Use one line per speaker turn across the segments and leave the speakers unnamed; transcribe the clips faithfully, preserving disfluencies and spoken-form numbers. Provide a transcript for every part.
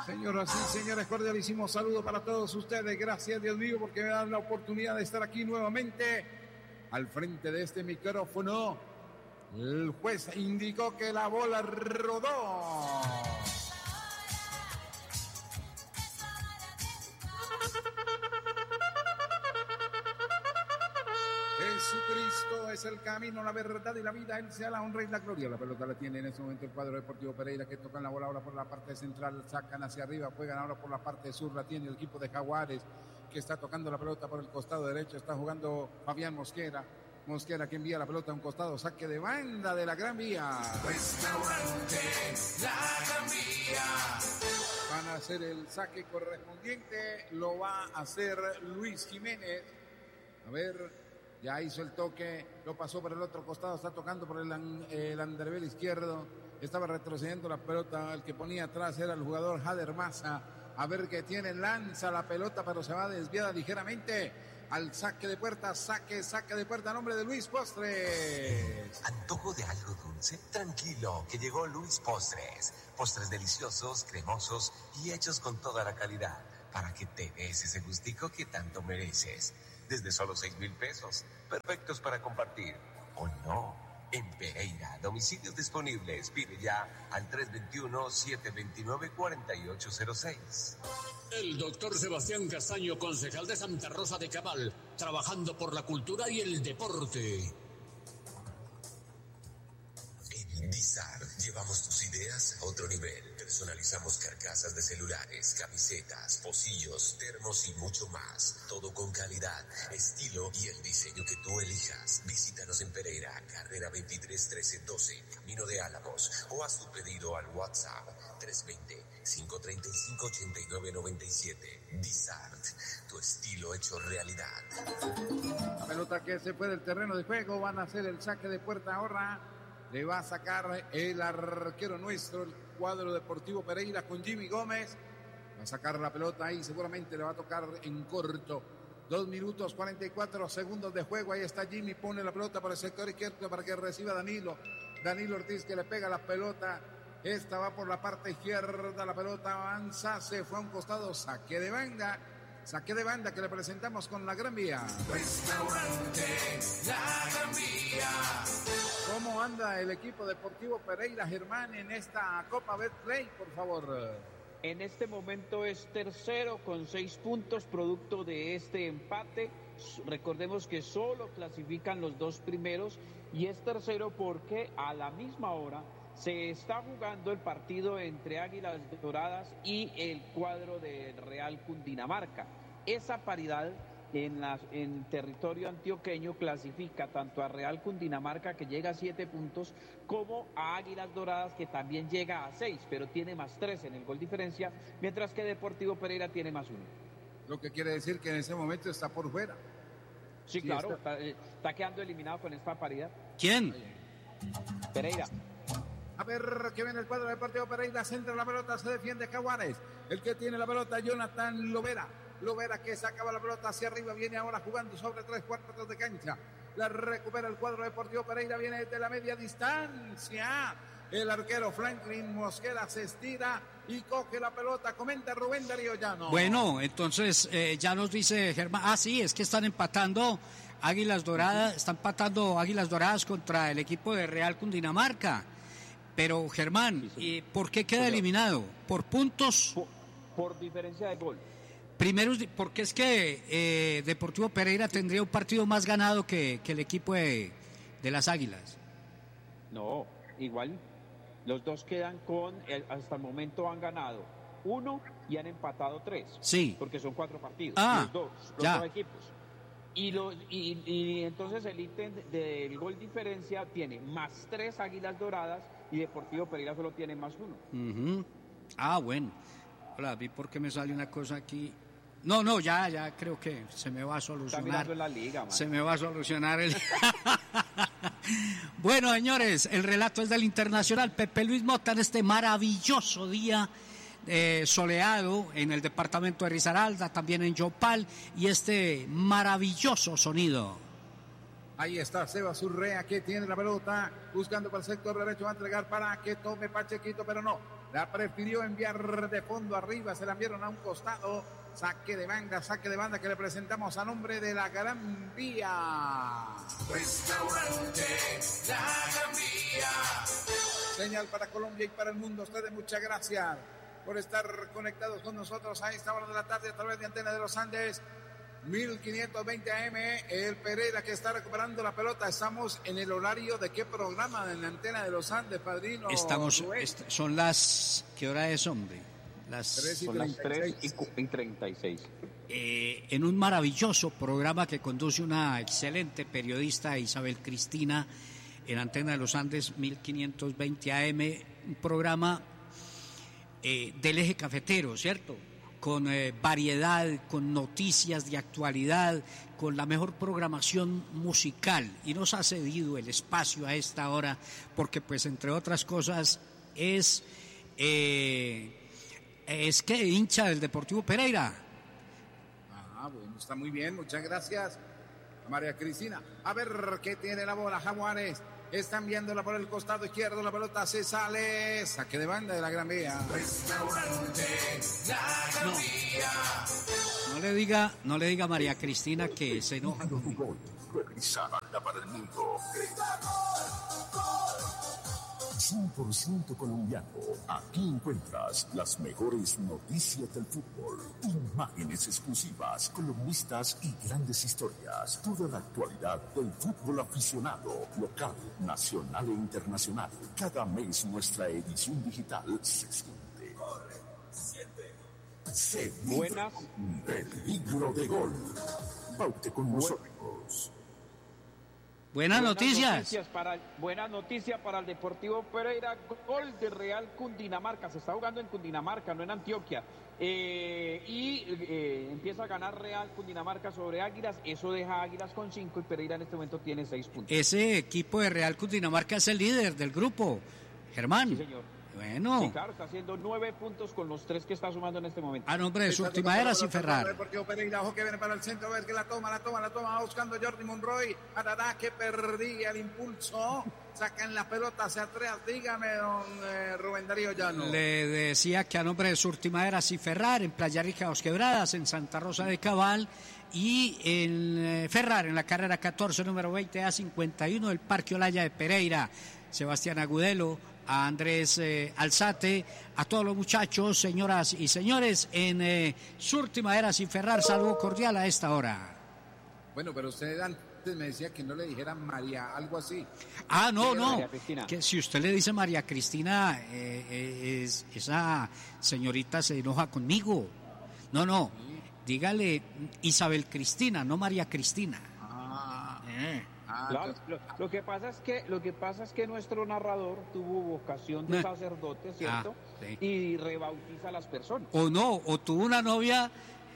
Señoras y señores, cordialísimo saludo para todos ustedes. Gracias, Dios mío, porque me dan la oportunidad de estar aquí nuevamente al frente de este micrófono. El juez indicó que la bola rodó. Jesucristo es el camino, la verdad y la vida. Él sea la honra y la gloria. La pelota la tiene en este momento el cuadro deportivo Pereira, que tocan la bola ahora por la parte central, sacan hacia arriba, juegan ahora por la parte sur. La tiene el equipo de Jaguares, que está tocando la pelota por el costado derecho. Está jugando Fabián Mosquera. Mosquera que envía la pelota a un costado, saque de banda de la Gran Vía.
Restaurante La Gran Vía.
Van a hacer el saque correspondiente, lo va a hacer Luis Jiménez. A ver, ya hizo el toque, lo pasó por el otro costado, está tocando por el, el andrevés izquierdo, estaba retrocediendo la pelota, el que ponía atrás era el jugador Jader Maza. A ver qué tiene, lanza la pelota, pero se va desviada ligeramente al saque de puerta, saque, saque de puerta a nombre de Luis Postres.
¿Antojo de algo dulce? Tranquilo, que llegó Luis Postres. Postres deliciosos, cremosos y hechos con toda la calidad, para que te des ese gustico que tanto mereces. Desde solo seis mil pesos, perfectos para compartir. ¿O no? En Pereira, domicilios disponibles. Pide ya al tres dos uno, siete dos nueve, cuatro ocho cero seis.
El doctor Sebastián Castaño, concejal de Santa Rosa de Cabal, trabajando por la cultura y el deporte.
En Dizar llevamos tus ideas a otro nivel. Personalizamos carcasas de celulares, camisetas, pocillos, termos y mucho más. Todo con calidad, estilo y el diseño que tú elijas. Visítanos en Pereira, carrera veintitrés trece doce, Camino de Álamos, o haz tu pedido al WhatsApp tres dos cero, cinco tres cinco, ocho nueve nueve siete. Dizart, tu estilo hecho realidad.
La pelota que se fue del terreno de juego, van a hacer el saque de puerta ahora. Le va a sacar el arquero nuestro, el cuadro deportivo Pereira, con Jimmy Gómez. Va a sacar la pelota ahí, seguramente le va a tocar en corto. Dos minutos cuarenta y cuatro segundos de juego. Ahí está Jimmy, pone la pelota por el sector izquierdo para que reciba Danilo. Danilo Ortiz, que le pega la pelota. Esta va por la parte izquierda, la pelota avanza, se fue a un costado, saque de banda. Saque de banda que le presentamos con la Gran Vía.
Restaurante La Gran Vía.
¿Cómo anda el equipo deportivo Pereira, Germán, en esta Copa Betplay, por favor?
En este momento es tercero con seis puntos, producto de este empate. Recordemos que solo clasifican los dos primeros y es tercero porque a la misma hora se está jugando el partido entre Águilas Doradas y el cuadro del Real Cundinamarca. Esa paridad en, la, en territorio antioqueño clasifica tanto a Real Cundinamarca, que llega a siete puntos, como a Águilas Doradas, que también llega a seis, pero tiene más tres en el gol diferencia, mientras que Deportivo Pereira tiene más uno.
Lo que quiere decir que en ese momento está por fuera.
Sí, sí, claro, está... Está, está quedando eliminado con esta paridad.
¿Quién?
Pereira.
A ver que viene el cuadro deportivo Pereira, centra la pelota, se defiende Jaguares. El que tiene la pelota, Jonathan Lovera. Lovera que sacaba la pelota hacia arriba, viene ahora jugando sobre tres cuartos de cancha. La recupera el cuadro deportivo Pereira, viene desde la media distancia. El arquero Franklin Mosquera se estira y coge la pelota. Comenta Rubén Darío Llano.
Bueno, entonces eh, ya nos dice Germán. Ah, sí, es que están empatando Águilas Doradas, están empatando Águilas Doradas contra el equipo de Real Cundinamarca. Pero Germán, ¿y por qué queda eliminado? ¿Por puntos?
Por, por diferencia de gol.
Primero, porque es que eh, Deportivo Pereira tendría un partido más ganado que, que el equipo de, de las Águilas.
No, igual los dos quedan con, el, hasta el momento han ganado uno y han empatado tres.
Sí.
Porque son cuatro partidos.
Ah,
los dos, los
ya.
dos equipos. Y, lo, y, y entonces el ítem del gol diferencia tiene más tres Águilas Doradas y Deportivo Pereira solo tiene más uno.
Uh-huh. Ah, bueno. Hola, vi por qué me sale una cosa aquí. No, no, ya, ya creo que se me va a solucionar.
Está la liga, man.
Se me va a solucionar el... Bueno, señores, el relato es del Internacional. Pepe Luis Mota en este maravilloso día eh, soleado en el departamento de Risaralda, también en Yopal, y este maravilloso sonido.
Ahí está Sebas Urrea, que tiene la pelota, buscando para el sector derecho, va a entregar para que tome Pachequito, pero no. La prefirió enviar de fondo arriba, se la enviaron a un costado. Saque de banda, saque de banda que le presentamos a nombre de la Gran Vía.
Restaurante La Gran Vía.
Señal para Colombia y para el mundo. Ustedes muchas gracias por estar conectados con nosotros a esta hora de la tarde a través de Antena de los Andes. mil quinientos veinte A M, el Pereira que está recuperando la pelota. Estamos en el horario de qué programa en la Antena de los Andes, padrino.
Estamos, est- son las, ¿qué hora es, hombre? Las,
tres y
Son las tres
treinta y seis.
y treinta y seis.
eh, en un maravilloso programa que conduce una excelente periodista, Isabel Cristina, en Antena de los Andes, mil quinientos veinte A M, un programa eh, del eje cafetero, ¿cierto? Con eh, variedad, con noticias de actualidad, con la mejor programación musical, y nos ha cedido el espacio a esta hora porque, pues, entre otras cosas, es eh, es que hincha del Deportivo Pereira.
Ah, bueno, está muy bien, muchas gracias a María Cristina. A ver qué tiene la bola, Jaguares. Están viéndola por el costado izquierdo, la pelota se sale, saque de banda de la Gran Vía.
Restaurante La Gran Vía.
No le diga, no le diga a María Cristina que se enoja conmigo.
Gol, realiza banda para el mundo. cien por ciento colombiano. Aquí encuentras las mejores noticias del fútbol, imágenes exclusivas, columnistas y grandes historias. Toda la actualidad del fútbol aficionado, local, nacional e internacional. Cada mes nuestra edición digital se siente. Se vive
Buenas.
peligro de gol. Paute con nosotros.
Buenas, noticias.
para, buenas noticias para el Deportivo Pereira. Gol de Real Cundinamarca. Se está jugando en Cundinamarca, no en Antioquia. Eh, y eh, empieza a ganar Real Cundinamarca sobre Águilas. Eso deja a Águilas con cinco y Pereira en este momento tiene seis puntos.
Ese equipo de Real Cundinamarca es el líder del grupo, Germán.
Sí, señor.
Bueno.
Sí, claro, está haciendo nueve puntos con los tres que está sumando en este momento.
A nombre de
Está
Surtimaderas y
tocando la pelota
Ferrar.
Deportivo Pereira, ojo que viene para el centro, a ver que la toma, la toma, la toma, va buscando Jordi Monroy. Arará que perdía el impulso. Sacan la pelota hacia atrás, dígame, don eh, Rubén Darío Llano.
Le decía que a nombre de Surtimaderas y Ferrar, en Playa Rica Dos Quebradas, en Santa Rosa de Cabal y en eh, Ferrar, en la carrera catorce, número veinte A cincuenta y uno del Parque Olaya de Pereira. Sebastián Agudelo, a Andrés eh, Alzate, a todos los muchachos, señoras y señores, en eh, Surtimaderas y Ferrar, saludo cordial a esta hora.
Bueno, pero usted antes me decía que no le dijera María, algo así.
Ah, no, no,
María Cristina.
que si usted le dice María Cristina, eh, eh, es, esa señorita se enoja conmigo. No, no, dígale Isabel Cristina, no María Cristina.
Ah,
Eh.
ah,
Claro,
entonces-
lo, lo que pasa es que lo que pasa es que nuestro narrador tuvo vocación de
Eh.
sacerdote, ¿cierto?
Ah, sí.
Y rebautiza a las personas.
O no, o tuvo una novia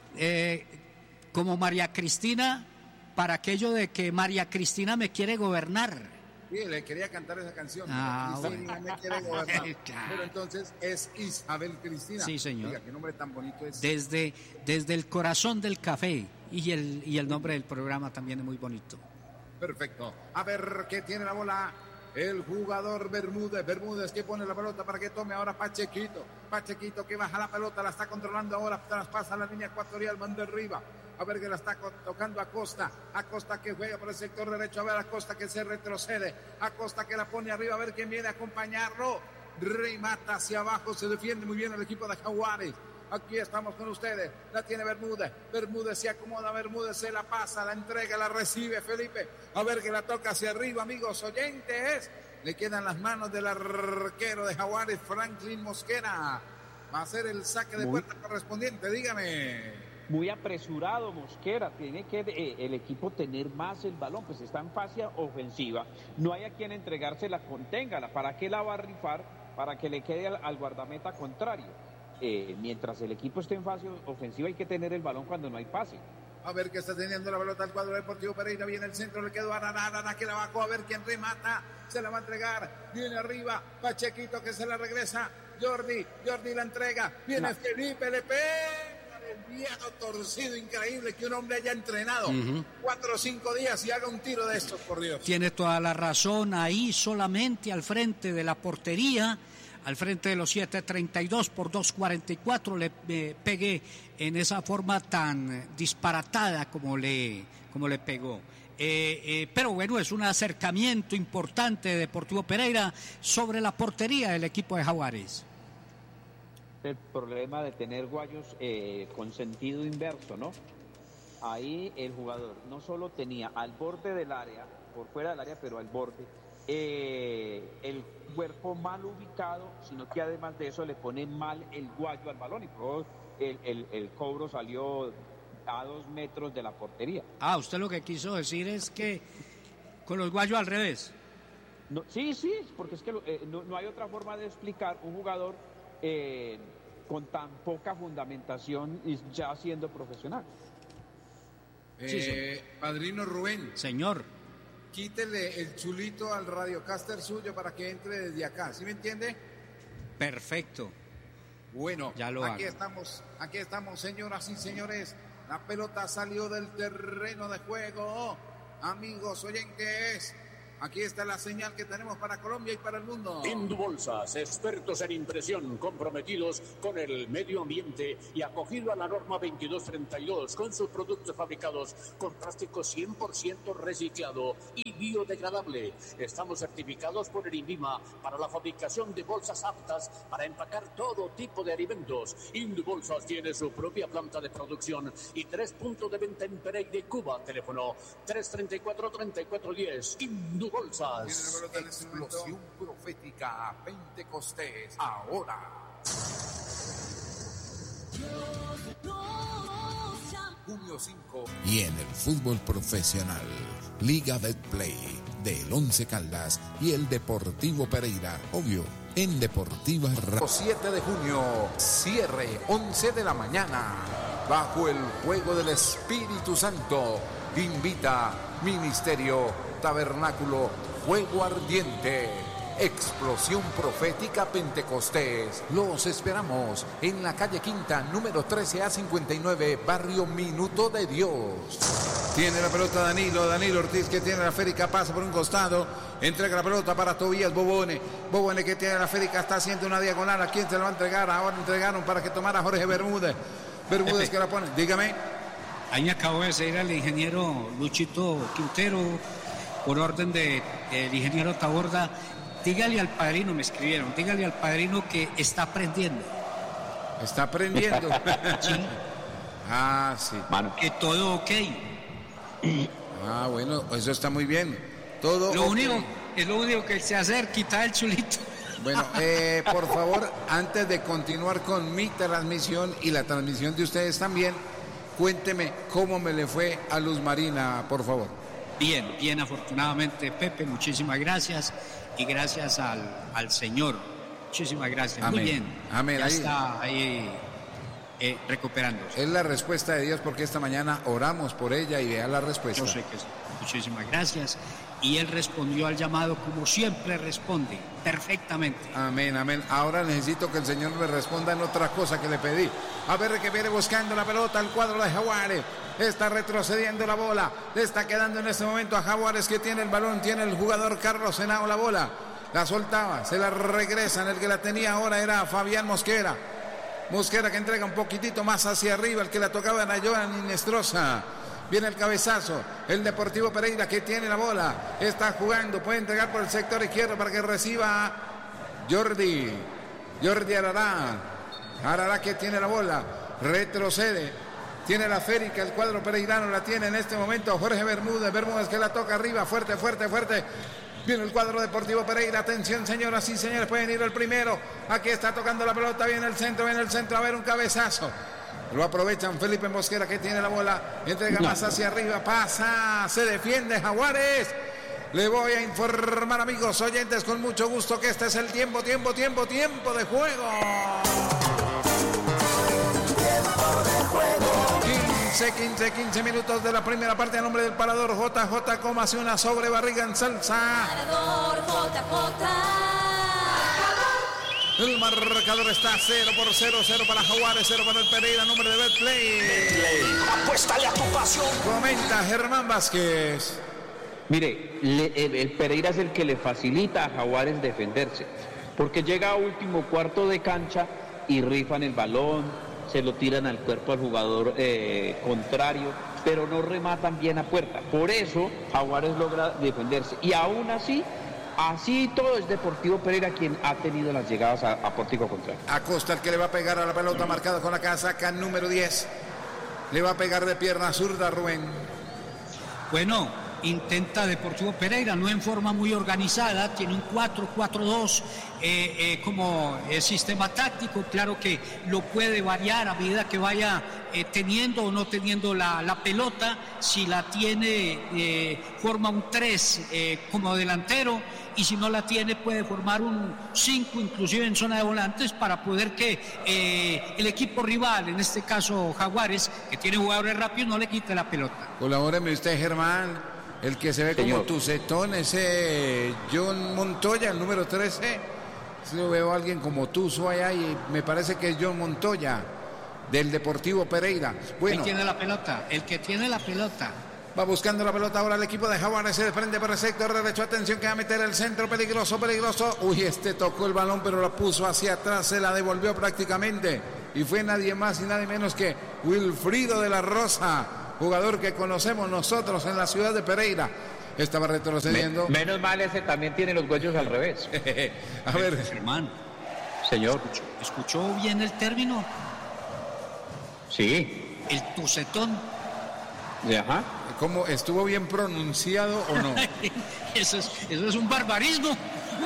eh, como María Cristina, para aquello de que María Cristina me quiere gobernar.
Sí, le quería cantar esa canción.
Ah,
Cristina
bueno.
me quiere gobernar.
Claro.
Pero entonces es Isabel Cristina.
Sí, señor.
Oiga, qué nombre tan bonito es.
Desde, desde el corazón del café, y el, y el nombre del programa también es muy bonito.
Perfecto. A ver qué tiene la bola el jugador Bermúdez. Bermúdez que pone la pelota para que tome ahora Pachequito. Pachequito que baja la pelota, la está controlando ahora, traspasa la línea ecuatorial, manda arriba. A ver que la está co- tocando Acosta. Acosta que juega por el sector derecho. A ver Acosta que se retrocede. Acosta que la pone arriba. A ver quién viene a acompañarlo. Remata hacia abajo. Se defiende muy bien el equipo de Jaguares. Aquí estamos con ustedes. La tiene Bermúdez. Bermúdez se acomoda. Bermúdez se la pasa. La entrega. La recibe Felipe. A ver que la toca hacia arriba, amigos oyentes. Le quedan las manos del arquero de Jaguares, Franklin Mosquera. Va a ser el saque de
Muy-
puerta correspondiente. Dígame.
Muy apresurado Mosquera, tiene que eh, el equipo tener más el balón, pues está en fase ofensiva, no hay a quien entregársela, conténgala, ¿para qué la va a rifar? Para que le quede al, al guardameta contrario. Eh, mientras el equipo esté en fase ofensiva hay que tener el balón cuando no hay pase.
A ver que está teniendo la pelota el cuadro deportivo Pereira. Viene el centro, le quedó a Arana, Arana que la bajó. A ver quién remata. Se la va a entregar. Viene arriba. Pachequito que se la regresa. Jordi, Jordi la entrega. Viene
No.
Felipe, le pega. El viejo torcido, increíble que un hombre haya entrenado cuatro o cinco días y haga un tiro de estos, por Dios.
Tiene toda la razón, ahí solamente al frente de la portería al frente de los siete treinta y dos por dos cuarenta y cuatro, le eh, pegue en esa forma tan disparatada como le, como le pegó. Eh, eh, pero bueno, es un acercamiento importante de Deportivo Pereira sobre la portería del equipo de Jaguares.
El problema de tener guayos eh, con sentido inverso, ¿no? Ahí el jugador no solo tenía al borde del área, por fuera del área, pero al borde, eh, el cuerpo mal ubicado, sino que además de eso le pone mal el guayo al balón y por el, el, el cobro salió a dos metros de la portería.
Ah, usted lo que quiso decir es que con los guayos al revés.
No, sí, sí, porque es que eh, no, no hay otra forma de explicar un jugador eh, con tan poca fundamentación y ya siendo profesional.
Eh,
Sí, sí.
Padrino Rubén,
Señor,
quítele el chulito al radiocaster suyo para que entre desde acá, ¿sí me entiende?
perfecto.
Bueno,
Ya lo
aquí
hago.
estamos, aquí estamos, señoras y señores. La pelota salió del terreno de juego. Amigos oyentes, aquí está la señal que tenemos para Colombia y para el mundo.
Indubolsas, expertos en impresión, comprometidos con el medio ambiente y acogido a la norma veintidós treinta y dos con sus productos fabricados con plástico cien por ciento reciclado y biodegradable. Estamos certificados por el INVIMA para la fabricación de bolsas aptas para empacar todo tipo de alimentos. Indubolsas tiene su propia planta de producción y tres puntos de venta en Pereira y Cuba. Teléfono tres treinta y cuatro, treinta y cuatro diez. Indubolsas.
Explosión profética a Pentecostés ahora.
Junio cinco. Y en el fútbol profesional, Liga Betplay del Once Caldas y el Deportivo Pereira, obvio, en Deportiva Radio.
siete de junio, cierre once de la mañana, bajo el fuego del Espíritu Santo, invita Ministerio Tabernáculo Fuego Ardiente. Explosión Profética Pentecostés. Los esperamos en la calle Quinta, número trece A cincuenta y nueve, barrio Minuto de Dios. Tiene la pelota Danilo, Danilo Ortiz que tiene la Férica, pasa por un costado, entrega la pelota para Tobías Bobone. Bobone que tiene la Férica, está haciendo una diagonal. ¿A quién se la va a entregar? Ahora entregaron para que tomara Jorge Bermúdez. Bermúdez
Pepe.
que la pone, dígame.
Ahí me acabo de decir al ingeniero Luchito Quintero, por orden del de, ingeniero Taborda, dígale al padrino, me escribieron, dígale al padrino que está aprendiendo.
Está aprendiendo.
Sí,
Ah, sí.
Mano,
que todo ok.
Ah, bueno, eso está muy bien. Todo.
Lo
ok.
único, es lo único que se hacer, quitar el chulito.
Bueno, eh, por favor, antes de continuar con mi transmisión y la transmisión de ustedes también, cuénteme cómo me le fue a Luz Marina, por favor.
Bien, bien, afortunadamente, Pepe, muchísimas gracias. Y gracias al, al Señor. Muchísimas gracias.
Amén.
Muy bien.
Amén.
Ya
Ahí-
está ahí eh, recuperándose.
Es la respuesta de Dios porque esta mañana oramos por ella y vea la respuesta.
Yo sé que sí. Muchísimas gracias. Y él respondió al llamado como siempre responde, perfectamente.
Amén, amén. Ahora necesito que el Señor me responda en otra cosa que le pedí. A ver, que viene buscando la pelota al cuadro de Jaguares. Está retrocediendo la bola. Le está quedando en este momento a Jaguares que tiene el balón. Tiene el jugador Carlos Henao la bola. La soltaba, se la regresan. El que la tenía ahora era Fabián Mosquera. Mosquera que entrega un poquitito más hacia arriba. El que la tocaba era Joan Inestrosa. Viene el cabezazo, el Deportivo Pereira que tiene la bola, está jugando, puede entregar por el sector izquierdo para que reciba Jordi, Jordi Arará, Arará que tiene la bola, retrocede, tiene la Férica, el cuadro pereirano la tiene en este momento Jorge Bermúdez, Bermúdez que la toca arriba, fuerte, fuerte, fuerte. Viene el cuadro Deportivo Pereira, atención señoras y señores, pueden ir el primero, aquí está tocando la pelota, viene el centro, viene el centro, a ver un cabezazo. Lo aprovechan Felipe Mosquera que tiene la bola, entrega más hacia arriba, pasa, se defiende Jaguares. Le voy a informar, amigos oyentes, con mucho gusto que este es el tiempo, tiempo, tiempo, tiempo de juego.
Tiempo de juego.
quince, quince, quince minutos de la primera parte a nombre del parador J J, cómase una sobre barriga en salsa.
Parador J J.
El marcador está cero por cero, cero para Jaguares, cero para el Pereira, nombre de Betplay.
Apuéstale a tu pasión.
Comenta Germán Vázquez.
mire, le- el, el Pereira es el que le facilita a Jaguares defenderse. Porque llega a último cuarto de cancha y rifan el balón, se lo tiran al cuerpo al jugador eh, contrario, pero no rematan bien a puerta. Por eso Jaguares logra defenderse. Y aún así, así todo es Deportivo Pereira quien ha tenido las llegadas a, a pórtico contrario.
Acosta el que le va a pegar a la pelota marcada con la casaca número diez. Le va a pegar de pierna zurda Rubén.
Bueno, intenta Deportivo Pereira, no en forma muy organizada, tiene un cuatro cuatro dos eh, eh, como eh, sistema táctico, claro que lo puede variar a medida que vaya eh, teniendo o no teniendo la, la pelota, si la tiene eh, forma un tres eh, como delantero, y si no la tiene puede formar un cinco inclusive en zona de volantes para poder que eh, el equipo rival, en este caso Jaguares, que tiene jugadores rápidos, no le quite la pelota.
Colabóreme usted, Germán. El que se ve
Señor.
como tucetón, ese John Montoya, el número trece. Yo veo a alguien como tuzo allá y me parece que es John Montoya, del Deportivo Pereira. Bueno,
¿Quién tiene la pelota? El que tiene la pelota.
va buscando la pelota ahora el equipo de Jaguares, se desprende por el sector derecho. Atención que va a meter el centro, peligroso, peligroso. Uy, este tocó el balón, pero la puso hacia atrás, se la devolvió prácticamente. Y fue nadie más y nadie menos que Wilfrido de la Rosa, jugador que conocemos nosotros en la ciudad de Pereira. Estaba retrocediendo.
Me, menos mal ese también tiene los huellos al revés.
A ver,
Germán,
Señor.
¿escuchó bien el término?
Sí.
El tucetón.
Ajá.
¿cómo estuvo bien pronunciado o no?
Eso es, eso es un barbarismo.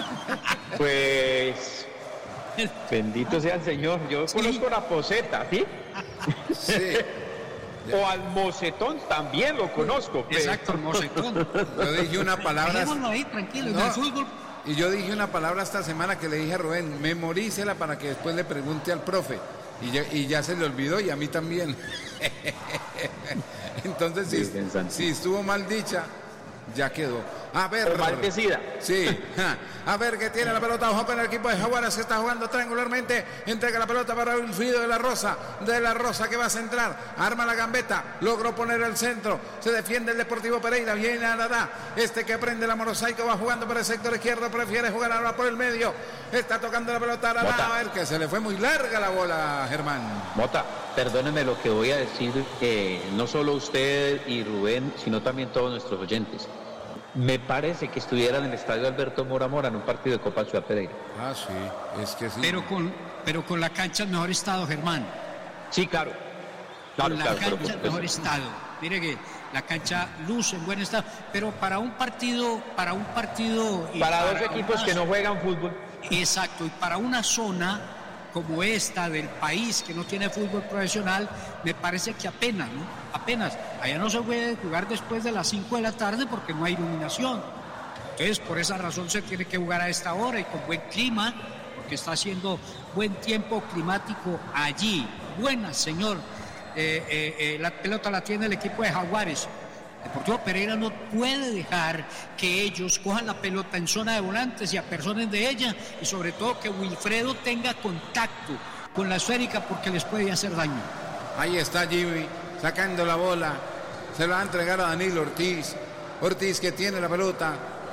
Pues bendito sea el Señor. Yo
Sí.
conozco la poseta, ¿sí?
Sí.
O al mocetón también lo conozco. pero-
Exacto, el mocetón.
Yo dije una palabra.
Dejémoslo ahí, tranquilo,
No.
en el fútbol.
Y yo dije una palabra esta semana que le dije a Rubén, memorícela para que después le pregunte al profe. Y ya, y ya se le olvidó y a mí también. Entonces, si,
Sí, pensante.
si estuvo mal dicha, ya quedó. A ver.
O maldecida.
Sí. Ja. A ver que tiene la pelota. Ojo con el equipo de Jaguares que está jugando triangularmente. Entrega la pelota para Wilfrido de la Rosa. De la Rosa que va a centrar. Arma la gambeta. Logró poner el centro. Se defiende el Deportivo Pereira. Viene a Dada. Este que prende la Morosaico va jugando por el sector izquierdo. Prefiere jugar ahora por el medio. Está tocando la pelota a Dada.
Mota.
A ver que se le fue muy larga la bola, Germán.
Mota, perdónenme lo que voy a decir, eh, no solo usted y Rubén, sino también todos nuestros oyentes. Me parece que estuviera en el estadio Alberto Mora Mora en un partido de Copa Ciudad Pereira.
Ah, sí. Es que sí.
Pero con, pero con la cancha en mejor estado, Germán.
Sí, claro. Claro,
Con la
claro, pero
cancha en
pues,
mejor estado. Mire que la cancha luce en buen estado. Pero para un partido, para un partido. y
para dos equipos
una-
que no juegan fútbol.
Exacto, y para una zona como esta del país que no tiene fútbol profesional, me parece que apenas, ¿no? Apenas. Allá no se puede jugar después de las cinco de la tarde porque no hay iluminación. Entonces, por esa razón se tiene que jugar a esta hora y con buen clima, porque está haciendo buen tiempo climático allí. Buena, señor. Eh, eh, eh, la pelota la tiene el equipo de Jaguares. Deportivo Pereira no puede dejar que ellos cojan la pelota en zona de volantes y apersonen de ella, y sobre todo que Wilfredo tenga contacto con la esférica porque les puede hacer daño.
Ahí está Jimmy sacando la bola. Se la va a entregar a Danilo Ortiz. Ortiz que tiene la pelota.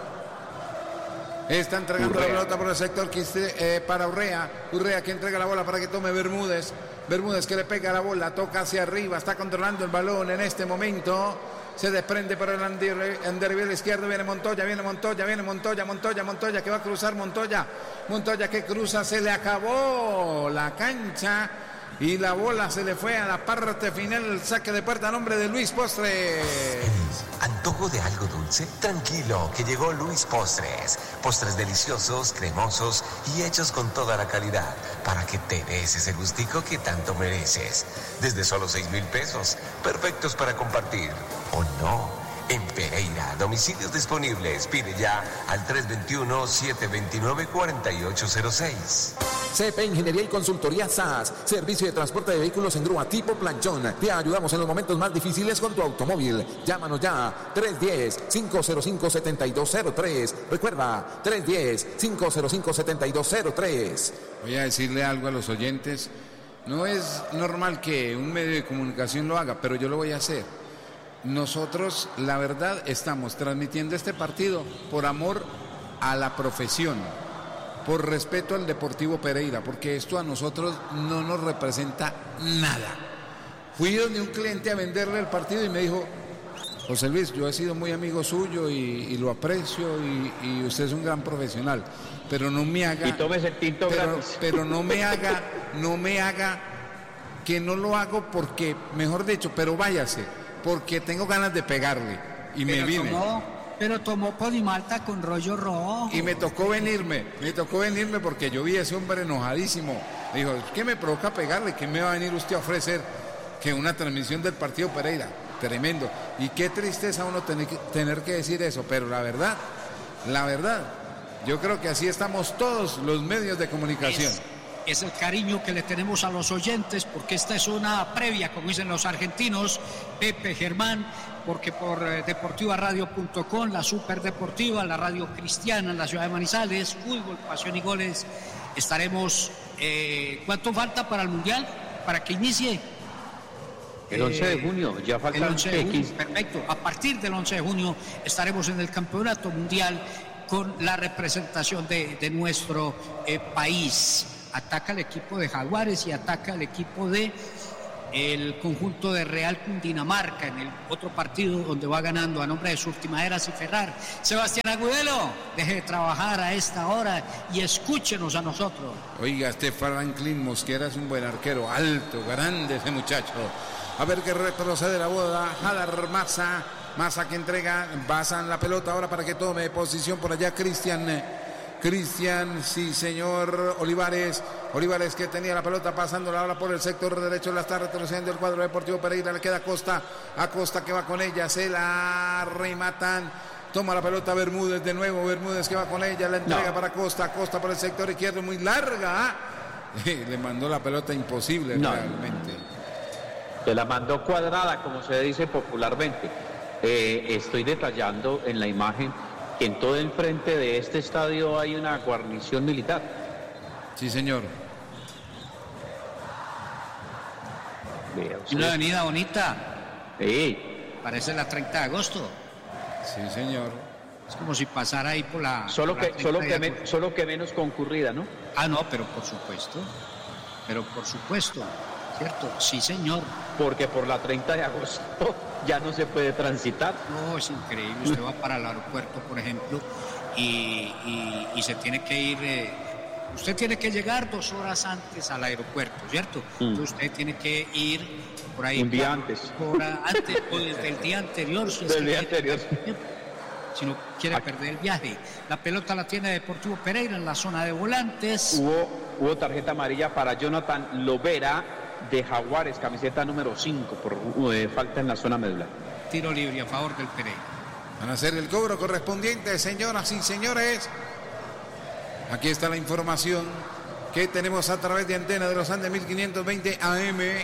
Está entregando
Urrea.
la pelota por el sector que esté, eh, para Urrea. Urrea que entrega la bola para que tome Bermúdez. Bermúdez que le pega la bola, toca hacia arriba, está controlando el balón en este momento. Se desprende por el andarivel izquierdo, viene Montoya, viene Montoya, viene Montoya, Montoya, Montoya, que va a cruzar Montoya. Montoya que cruza, se le acabó la cancha y la bola se le fue a la parte final, el saque de puerta a nombre de Luis Postres.
¿Antojo de algo dulce? Tranquilo, que llegó Luis Postres. Postres deliciosos, cremosos y hechos con toda la calidad para que te des ese gustico que tanto mereces. Desde solo seis mil pesos, perfectos para compartir. ¿O no? En Pereira, domicilios disponibles. Pide ya al tres dos uno, siete dos nueve, cuatro ocho cero seis.
C P Ingeniería y Consultoría S A S, servicio de transporte de vehículos en grúa tipo planchón. Te ayudamos en los momentos más difíciles con tu automóvil. Llámanos ya, tres uno cero, cinco cero cinco, siete dos cero tres. Recuerda, tres uno cero, cinco cero cinco, siete dos cero tres.
Voy a decirle algo a los oyentes. No es normal que un medio de comunicación lo haga, pero yo lo voy a hacer. Nosotros, la verdad, estamos transmitiendo este partido por amor a la profesión. por respeto al Deportivo Pereira, porque esto a nosotros no nos representa nada. Fui donde un cliente a venderle el partido y me dijo: José Luis, yo he sido muy amigo suyo y, y lo aprecio y, y usted es un gran profesional, pero no me haga...
Y tomes el tinto
pero,
gratis.
pero no me haga, no me haga que no lo hago porque, mejor dicho, pero váyase, porque tengo ganas de pegarle. Y
pero
me vine.
Tomó, pero tomó Ponimalta con rollo rojo.
Y me tocó venirme, me tocó venirme porque yo vi a ese hombre enojadísimo. Me dijo: ¿qué me provoca pegarle? ¿Qué me va a venir usted a ofrecer? Que una transmisión del partido Pereira. Tremendo. Y qué tristeza uno tener que, tener que decir eso, pero la verdad, la verdad, yo creo que así estamos todos los medios de comunicación.
Es, es el cariño que le tenemos a los oyentes, porque esta es una previa, como dicen los argentinos, Pepe, Germán, porque por eh, deportiva radio punto com, la superdeportiva, la radio cristiana en la ciudad de Manizales, fútbol, pasión y goles, estaremos, eh, ¿cuánto falta para el Mundial? Para que inicie.
El once de junio, ya faltan
el once de junio,
X.
perfecto. A partir del once de junio estaremos en el Campeonato Mundial con la representación de, de nuestro eh, país. Ataca el equipo de Jaguares y ataca el equipo de el conjunto de Real Cundinamarca en el otro partido donde va ganando a nombre de Surtimaderas y Ferrar. Sebastián Agudelo, deje de trabajar a esta hora y escúchenos a nosotros.
Oiga, este Franklin Mosquera es un buen arquero, alto, grande ese muchacho. A ver que retrocede la boda. Hadar Maza. Maza que entrega. Pasan la pelota ahora para que tome posición por allá Cristian. Cristian, sí señor. Olivares. Olivares que tenía la pelota pasándola ahora por el sector derecho. La está retrocediendo el cuadro deportivo Pereira. Le queda Acosta. Acosta que va con ella. Se la rematan. Toma la pelota Bermúdez de nuevo. Bermúdez que va con ella. La entrega no. para Acosta. Acosta por el sector izquierdo. Muy larga. Le mandó la pelota imposible no. realmente.
Se la mandó cuadrada, como se dice popularmente. Eh, estoy detallando en la imagen que en todo el frente de este estadio hay una guarnición militar.
Sí, señor.
Una avenida bonita.
Sí.
Parece la treinta de agosto.
Sí, señor.
Es como si pasara ahí por la...
Solo,
por la
que, solo, que, me, solo que menos concurrida, ¿no?
Ah, no, pero por supuesto. Pero por supuesto. ¿Cierto? Sí, señor.
Porque por la treinta de agosto ya no se puede transitar.
No, es increíble. Usted va para el aeropuerto, por ejemplo, y, y, y se tiene que ir... Eh, usted tiene que llegar dos horas antes al aeropuerto, ¿cierto? Mm. Entonces usted tiene que ir por ahí...
Un día antes.
Hora antes o desde el día anterior. Si es
Del
que
día anterior.
Si no quiere perder el viaje. La pelota la tiene Deportivo Pereira en la zona de volantes.
Hubo, hubo tarjeta amarilla para Jonathan Lovera de Jaguares, camiseta número cinco, por eh, falta en la zona medular.
Tiro libre a favor del Pereira.
Van a hacer el cobro correspondiente, señoras y señores. Aquí está la información que tenemos a través de Antena de los Andes mil quinientos veinte A M.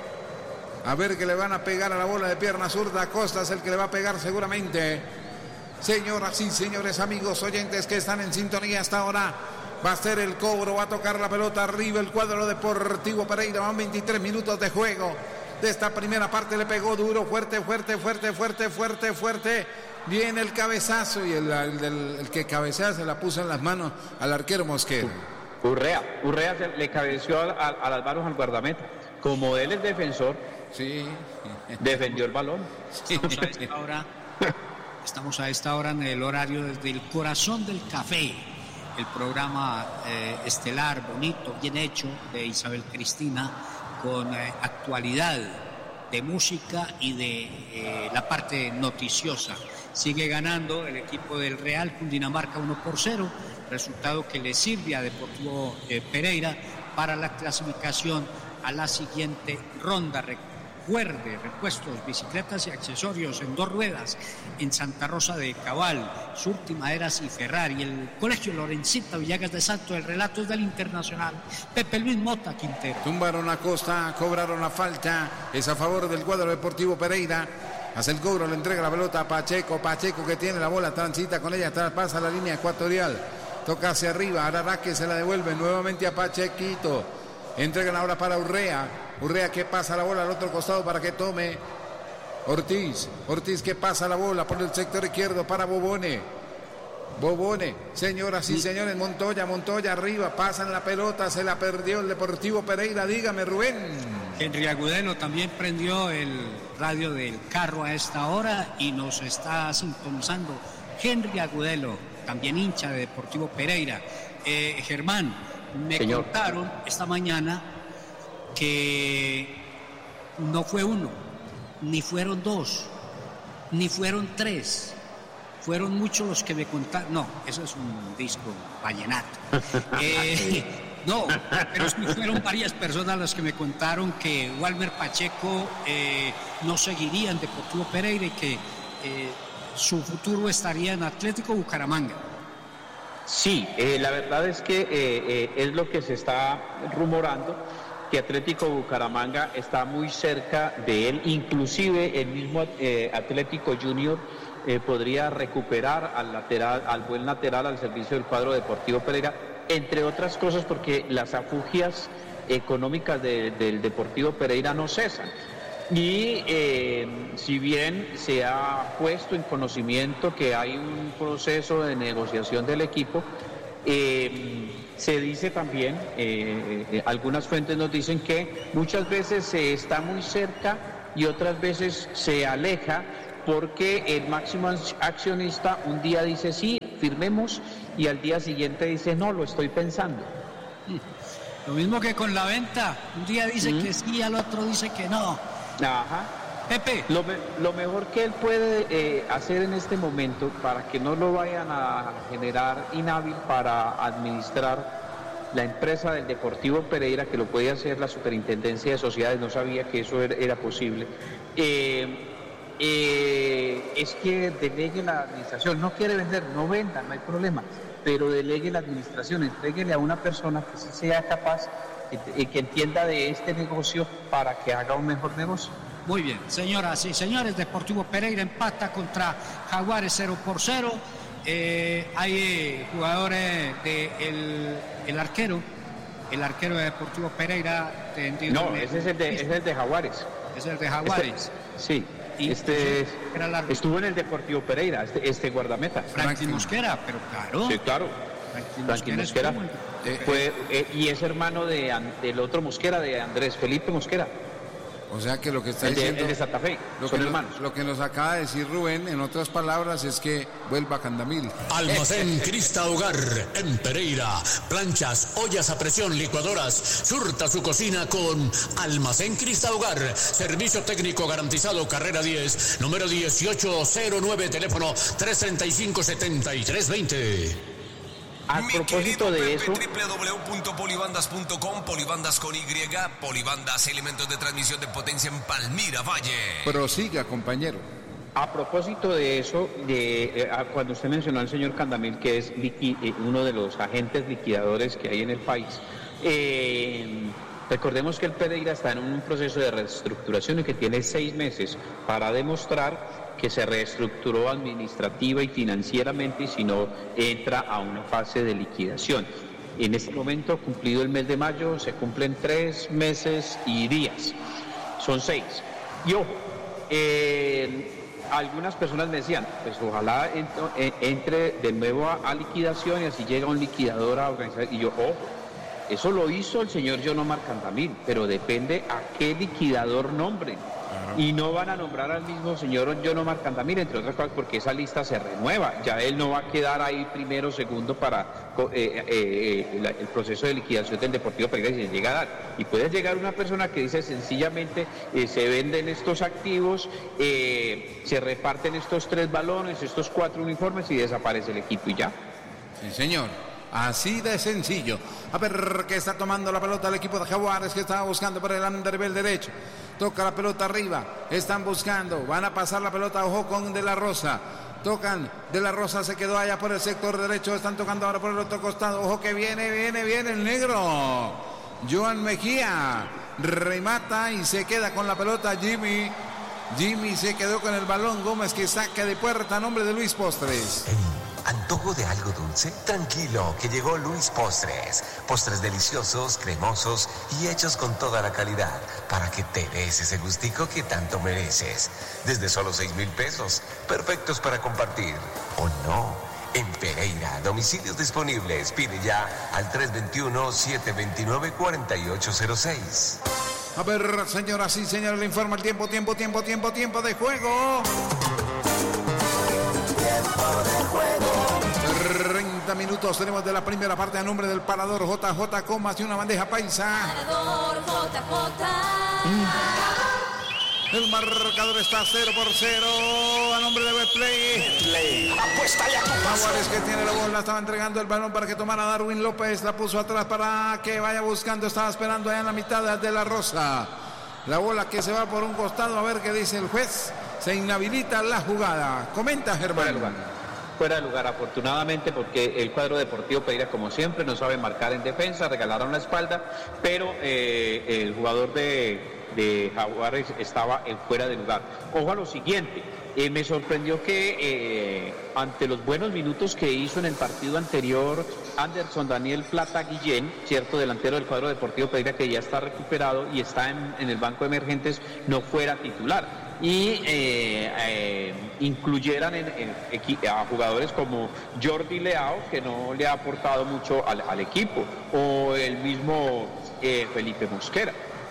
A ver que le van a pegar a la bola de pierna zurda. Costa es el que le va a pegar seguramente. Señoras y señores, amigos oyentes que están en sintonía hasta ahora. Va a ser el cobro, va a tocar la pelota arriba el cuadro deportivo Pereira. Van veintitrés minutos de juego de esta primera parte. Le pegó duro, fuerte, fuerte, fuerte, fuerte, fuerte, fuerte. Viene el cabezazo y el, el, el, el que cabecea se la puso en las manos al arquero Mosquera.
Urrea, Urrea se le cabeció al, al, al Álvaro al guardameta. Como él es defensor,
sí,
defendió el balón.
Sí. Estamos a esta hora, estamos a esta hora en el horario desde el corazón del café. El programa eh, estelar, bonito, bien hecho, de Isabel Cristina, con eh, actualidad de música y de eh, la parte noticiosa. Sigue ganando el equipo del Real Cundinamarca uno por cero, resultado que le sirve a Deportivo eh, Pereira para la clasificación a la siguiente ronda. Recuerde, repuestos, bicicletas y accesorios en dos ruedas en Santa Rosa de Cabal, Surtimaderas y Ferrar, y el Colegio Lorencita Villagas de Santo. El relato es del Internacional Pepe Luis Mota Quintero.
Tumbaron a Costa, cobraron la falta, es a favor del cuadro deportivo Pereira. Hace el cobro, le entrega la pelota a Pacheco, Pacheco que tiene la bola, transita con ella, traspasa la línea ecuatorial, toca hacia arriba, Arará que se la devuelve nuevamente a Pachequito. Entregan ahora para Urrea. Urrea que pasa la bola al otro costado para que tome Ortiz. Ortiz que pasa la bola por el sector izquierdo para Bobone. Bobone, señoras y señores, Montoya, Montoya arriba, pasan la pelota, se la perdió el Deportivo Pereira, dígame Rubén.
Henry Agudelo también prendió el radio del carro a esta hora y nos está sintonizando. Henry Agudelo, también hincha de Deportivo Pereira. Eh, Germán, me
Señor.
contaron esta mañana que no fue uno, ni fueron dos, ni fueron tres. Fueron muchos los que me contaron. No, eso es un disco vallenato. Eh, no, pero sí fueron varias personas las que me contaron que Walmer Pacheco eh, no seguiría en Deportivo Pereira y que eh, su futuro estaría en Atlético Bucaramanga.
Sí, eh, la verdad es que eh, eh, es lo que se está rumorando, que Atlético Bucaramanga está muy cerca de él, inclusive el mismo eh, Atlético Junior eh, podría recuperar al lateral, al buen lateral al servicio del cuadro Deportivo Pereira, entre otras cosas porque las afugias económicas de, del Deportivo Pereira no cesan. Y eh, si bien se ha puesto en conocimiento que hay un proceso de negociación del equipo, eh, se dice también, eh, eh, algunas fuentes nos dicen que muchas veces se está muy cerca y otras veces se aleja porque el máximo accionista un día dice sí, firmemos, y al día siguiente dice no, lo estoy pensando.
Lo mismo que con la venta, un día dice ¿Mm? que sí, al otro dice que no.
Ajá.
Pepe.
Lo, me, lo mejor que él puede eh, hacer en este momento para que no lo vayan a generar inhábil para administrar la empresa del Deportivo Pereira, que lo puede hacer la Superintendencia de Sociedades, no sabía que eso era, era posible, eh, eh, es que delegue la administración. No quiere vender, no venda, no hay problema, pero delegue la administración, entréguele a una persona que sí sea capaz, que, que entienda de este negocio para que haga un mejor negocio.
Muy bien, señoras y señores, Deportivo Pereira empata contra Jaguares cero por cero. Eh, hay eh, jugadores de el, el arquero, el arquero de Deportivo Pereira. De,
no, de, ese es el de, es el de Jaguares.
Es el de Jaguares.
Este, sí. Y este estuvo en el Deportivo Pereira, este, este guardameta.
Franklin Mosquera, pero claro.
Sí, claro. Franklin Mosquera. Mosquera eh, fue, eh, y es hermano de, del otro Mosquera, de Andrés Felipe Mosquera.
O sea que lo que está
el de,
diciendo...
El de Santa Fe,
lo
son
que
hermanos.
Nos, lo que nos acaba de decir Rubén, en otras palabras, es que vuelva a Candamil.
Almacén Crista Hogar, en Pereira. Planchas, ollas a presión, licuadoras. Surta su cocina con Almacén Crista Hogar. Servicio técnico garantizado, carrera diez, número dieciocho cero nueve, teléfono tres treinta y cinco, setenta y tres veinte.
A
Mi
propósito de
Pepe,
eso,
doble u doble u doble u punto polibandas punto com, polibandas con Y, polibandas, elementos de transmisión de potencia en Palmira Valle.
Prosiga, compañero.
A propósito de eso, de, eh, cuando usted mencionó al señor Candamil, que es liqui, eh, uno de los agentes liquidadores que hay en el país, eh, recordemos que el Pereira está en un proceso de reestructuración y que tiene seis meses para demostrar que se reestructuró administrativa y financieramente y si no entra a una fase de liquidación. En este momento, cumplido el mes de mayo, se cumplen tres meses y días. Son seis. Y ojo, eh, algunas personas me decían, pues ojalá entre, entre de nuevo a, a liquidación y así llega un liquidador a organizar. Y yo, ojo, eso lo hizo el señor John Omar Candamil, pero depende a qué liquidador nombren. Y no van a nombrar al mismo señor John Omar Candamil, entre otras cosas, porque esa lista se renueva. Ya él no va a quedar ahí primero, segundo para eh, eh, la, el proceso de liquidación del Deportivo Pereira si se llega a dar. Y puede llegar una persona que dice sencillamente eh, se venden estos activos, eh, se reparten estos tres balones, estos cuatro uniformes y desaparece el equipo y ya.
Sí, señor. Así de sencillo. A ver qué está tomando la pelota el equipo de Jaguares, que estaba buscando por el underbel derecho. Toca la pelota arriba. Están buscando. Van a pasar la pelota. Ojo con De La Rosa. Tocan. De La Rosa se quedó allá por el sector derecho. Están tocando ahora por el otro costado. Ojo que viene, viene, viene el negro. Joan Mejía remata y se queda con la pelota Jimmy. Jimmy se quedó con el balón. Gómez que saca de puerta a nombre de Luis Postres.
¿Antojo de algo dulce? Tranquilo, que llegó Luis Postres. Postres deliciosos, cremosos y hechos con toda la calidad para que te des ese gustico que tanto mereces. Desde solo seis mil pesos, perfectos para compartir. ¿O no? en Pereira. Domicilios disponibles. Pide ya al tres dos uno, siete dos nueve, cuatro ocho cero seis.
A ver, señoras y señores, le informa el tiempo, tiempo, tiempo, tiempo, tiempo de juego.
Tiempo de juego.
treinta minutos tenemos de la primera parte a nombre del parador J J Comas y una bandeja paisa.
Parador J J.
El marcador está cero por cero a nombre de Betplay.
Play. Apuéstale a tu
Jaguares que tiene la bola, estaba entregando el balón para que tomara Darwin López, la puso atrás para que vaya buscando, estaba esperando allá en la mitad de la Rosa. La bola que se va por un costado, a ver qué dice el juez. Se inhabilita la jugada. Comenta, Germán.
Fuera de lugar, fuera de lugar afortunadamente, porque el cuadro deportivo Pereira, como siempre, no sabe marcar en defensa, regalaron la espalda, pero eh, el jugador de... de Jaguares estaba en fuera de lugar. Ojo a lo siguiente, eh, me sorprendió que eh, ante los buenos minutos que hizo en el partido anterior Anderson Daniel Plata Guillén, cierto, delantero del cuadro deportivo Pereira, que ya está recuperado y está en, en el banco de emergentes, no fuera titular y eh, eh, incluyeran en, en, a jugadores como Jordi Leao, que no le ha aportado mucho al, al equipo, o el mismo eh, Felipe Mosquera.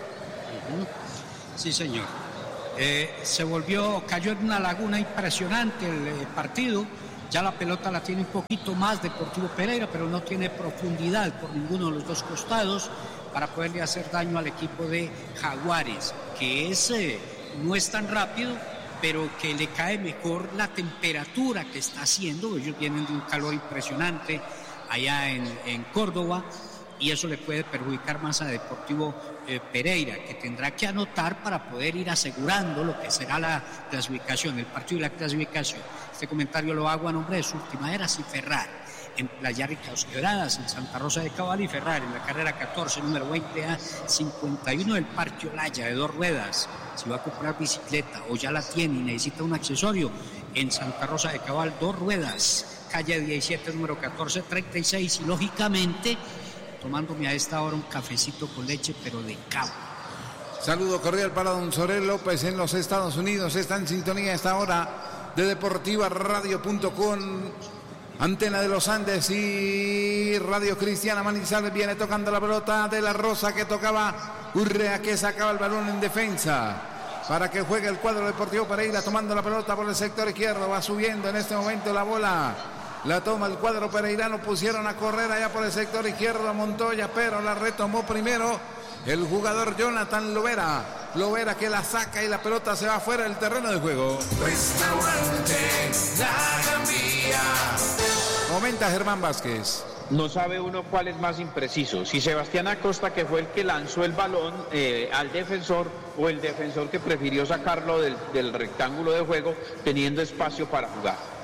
Sí, señor. Eh, se volvió, cayó en una laguna impresionante el, el partido. Ya la pelota la tiene un poquito más Deportivo Pereira, pero no tiene profundidad por ninguno de los dos costados para poderle hacer daño al equipo de Jaguares, que es, eh, no es tan rápido, pero que le cae mejor la temperatura que está haciendo. Ellos vienen de un calor impresionante allá en, en Córdoba, y eso le puede perjudicar más a Deportivo eh, Pereira, que tendrá que anotar para poder ir asegurando lo que será la clasificación, el partido y la clasificación. Este comentario lo hago a nombre de su última era, y Ferrar, en Playa Ricas Quebradas, en Santa Rosa de Cabal, y Ferrar en la carrera catorce, número veinte A cincuenta y uno del Parque Olaya, de dos ruedas. Si va a comprar bicicleta o ya la tiene y necesita un accesorio, en Santa Rosa de Cabal, dos ruedas, calle diecisiete, número catorce treinta y seis, y lógicamente tomándome a esta hora un cafecito con leche, pero de cabo.
Saludo cordial para don Sorel López en los Estados Unidos. Está en sintonía a esta hora de deportiva radio punto com, Antena de los Andes y Radio Cristiana Manizales. Viene tocando la pelota de la Rosa, que tocaba Urrea, que sacaba el balón en defensa para que juegue el cuadro Deportivo Pereira, tomando la pelota por el sector izquierdo. Va subiendo en este momento la bola. La toma el cuadro pereirano, pusieron a correr allá por el sector izquierdo a Montoya, pero la retomó primero el jugador Jonathan Lovera. Lovera que la saca y la pelota se va fuera del terreno de juego.
Restaurante La Gambia.
Comenta Germán Vázquez.
No sabe uno cuál es más impreciso, si Sebastián Acosta, que fue el que lanzó el balón eh, al defensor, o el defensor que prefirió sacarlo del, del rectángulo de juego teniendo espacio para jugar.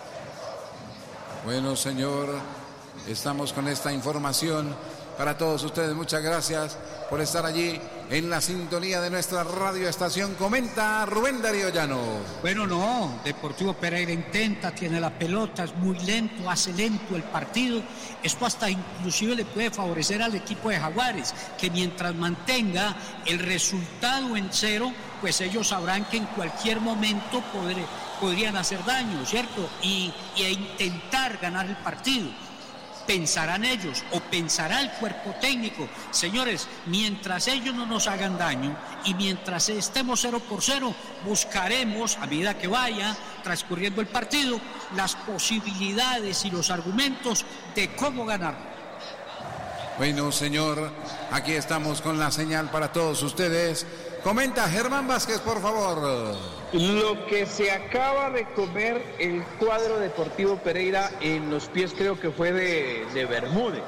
Bueno, señor, estamos con esta información para todos ustedes. Muchas gracias por estar allí en la sintonía de nuestra radioestación. Comenta Rubén Darío Llano.
Bueno, no, Deportivo Pereira intenta, tiene la pelota, es muy lento, hace lento el partido. Esto hasta inclusive le puede favorecer al equipo de Jaguares, que mientras mantenga el resultado en cero, pues ellos sabrán que en cualquier momento podré, podrían hacer daño, ¿cierto? Y, y intentar ganar el partido. Pensarán ellos o pensará el cuerpo técnico. Señores, mientras ellos no nos hagan daño y mientras estemos cero por cero, buscaremos, a medida que vaya transcurriendo el partido, las posibilidades y los argumentos de cómo ganar.
Bueno, señor, aquí estamos con la señal para todos ustedes. Comenta Germán Vázquez, por favor.
Lo que se acaba de comer el cuadro Deportivo Pereira en los pies, creo que fue de, de Bermúdez.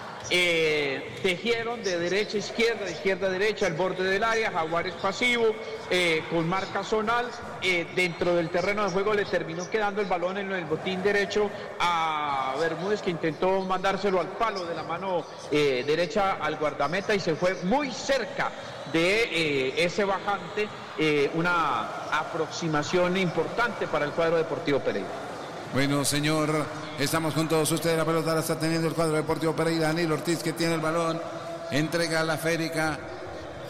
Eh, tejieron de derecha a izquierda, de izquierda a derecha, al borde del área. Jaguares pasivo, eh, con marca zonal. Eh, dentro del terreno de juego le terminó quedando el balón en el botín derecho a Bermúdez, que intentó mandárselo al palo de la mano eh, derecha al guardameta y se fue muy cerca de eh, ese bajante. Eh, una aproximación importante para el cuadro Deportivo Pereira.
Bueno, señor, estamos con todos ustedes. La pelota la está teniendo el cuadro Deportivo Pereira. Danilo Ortiz, que tiene el balón, entrega a la Férica.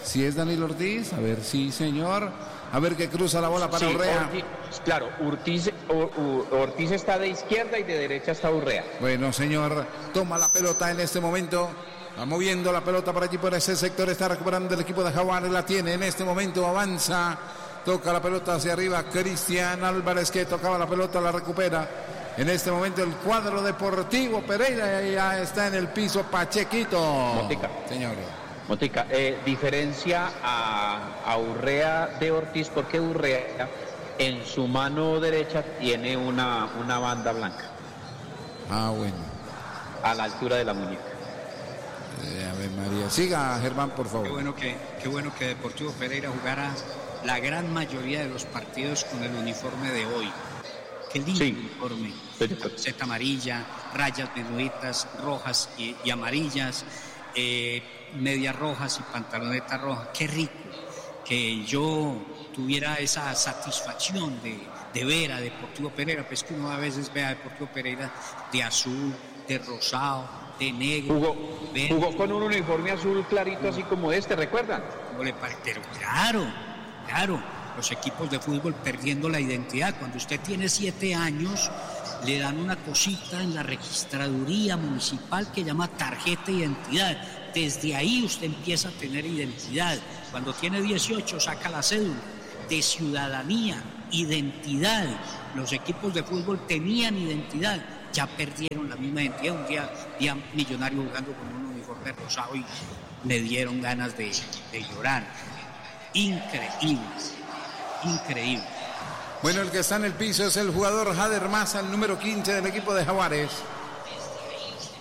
Si es Daniel Ortiz, a ver, sí, señor. A ver que cruza la bola para
sí,
Urrea.
Ortiz, claro, Ortiz, Ortiz está de izquierda y de derecha está Urrea.
Bueno, señor, toma la pelota en este momento. Va moviendo la pelota por allí, por ese sector. Está recuperando el equipo de Jaguares. La tiene en este momento. Avanza. Toca la pelota hacia arriba. Cristian Álvarez, que tocaba la pelota, la recupera. En este momento el cuadro deportivo Pereira ya está en el piso. Pachequito.
Motica.
Señor.
Motica, eh, diferencia a, a Urrea de Ortiz, porque Urrea en su mano derecha tiene una, una banda blanca.
Ah, bueno.
A la altura de la muñeca.
Eh, a ver, María. Siga, Germán, por favor.
Qué bueno que, qué bueno que Deportivo Pereira jugara la gran mayoría de los partidos con el uniforme de hoy. Qué lindo
sí.
uniforme. Camiseta amarilla, rayas menuditas rojas y, y amarillas, eh, medias rojas y pantalonetas rojas. Qué rico que yo tuviera esa satisfacción de, de ver a Deportivo Pereira. Pues que uno a veces ve a Deportivo Pereira de azul, de rosado, de negro.
Jugó,
verde.
jugó con un uniforme azul clarito, así como este, ¿recuerdan?
Pero claro, claro, los equipos de fútbol perdiendo la identidad. Cuando usted tiene siete años, le dan una cosita en la registraduría municipal que llama tarjeta de identidad. Desde ahí usted empieza a tener identidad. Cuando tiene dieciocho, saca la cédula de ciudadanía, identidad. Los equipos de fútbol tenían identidad, ya perdieron la misma identidad. Un día, día Millonario jugando con un uniforme rosado y me dieron ganas de, de llorar. Increíble, increíble.
Bueno, el que está en el piso es el jugador Jader Maza, el número quince del equipo de Jaguares.